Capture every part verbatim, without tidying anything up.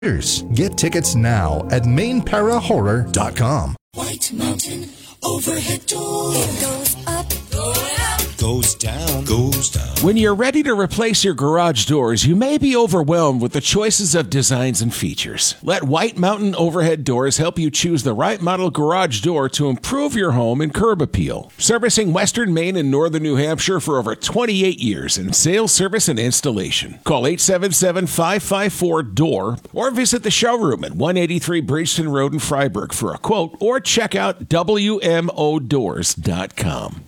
Get tickets now at maine para horror dot com. White Mountain overhead door. It goes up, going up, goes down, goes down. When you're ready to replace your garage doors, you may be overwhelmed with the choices of designs and features. Let White Mountain Overhead Doors help you choose the right model garage door to improve your home and curb appeal. Servicing Western Maine and Northern New Hampshire for over twenty-eight years in sales, service, and installation. Call eight seven seven, five five four, D O O R or visit the showroom at one eighty-three Bridgeton Road in Freiburg for a quote or check out W M O doors dot com.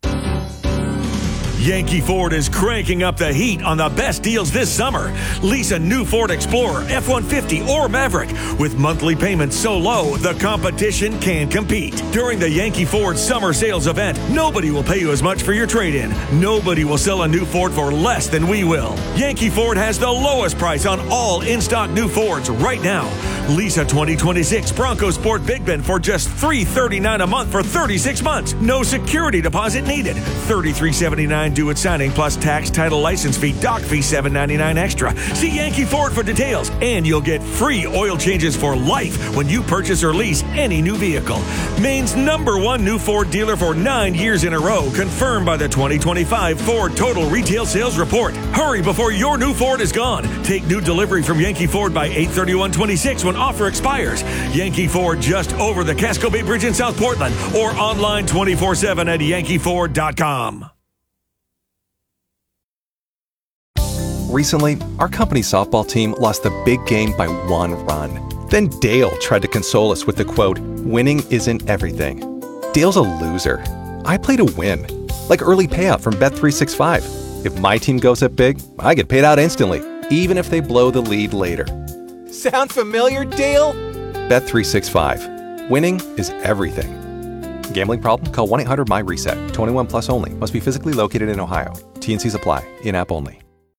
Yankee Ford is cranking up the heat on the best deals this summer. Lease a new Ford Explorer, F one fifty, or Maverick with monthly payments so low the competition can't compete. During the Yankee Ford Summer Sales event, nobody will pay you as much for your trade-in. Nobody will sell a new Ford for less than we will. Yankee Ford has the lowest price on all in-stock new Fords right now. Lease a twenty twenty-six Bronco Sport Big Bend for just three hundred thirty-nine dollars a month for thirty-six months. No security deposit needed. thirty-three seventy-nine due at signing plus tax, title, license fee, doc fee seven ninety-nine extra. See Yankee Ford for details, and you'll get free oil changes for life when you purchase or lease any new vehicle. Maine's number one new Ford dealer for nine years in a row, confirmed by the twenty twenty-five Ford Total Retail Sales Report. Hurry before your new Ford is gone. Take new delivery from Yankee Ford by eight thirty-one twenty-six when offer expires. Yankee Ford just over the Casco Bay Bridge in South Portland, or online twenty-four seven at yankee ford dot com. Recently, our company softball team lost the big game by one run. Then Dale tried to console us with the quote, "Winning isn't everything." Dale's a loser. I play to win. Like early payout from Bet three sixty-five. If my team goes up big, I get paid out instantly, even if they blow the lead later. Sound familiar, Dale? Bet three sixty-five. Winning is everything. Gambling problem? Call one eight hundred M Y RESET. twenty-one plus only. Must be physically located in Ohio. T and Cs apply. In-app only.